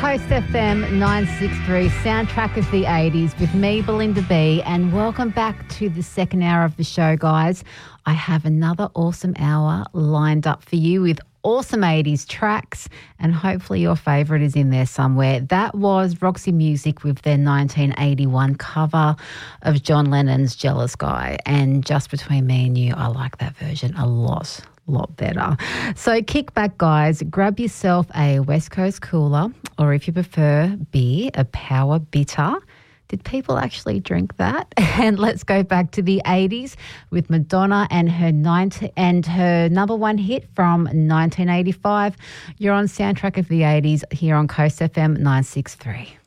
Coast FM 963, soundtrack of the 80s with me, Belinda B, and welcome back to the second hour of the show, guys. I have another awesome hour lined up for you with awesome 80s tracks, and hopefully your favourite is in there somewhere. That was Roxy Music with their 1981 cover of John Lennon's Jealous Guy, and just between me and you, I like that version a lot better. So kick back, guys, grab yourself a West Coast cooler, or if you prefer beer, a Power Bitter. Did people actually drink that? And let's go back to the 80s with Madonna and her number one hit from 1985. You're on Soundtrack of the 80s here on Coast FM 963.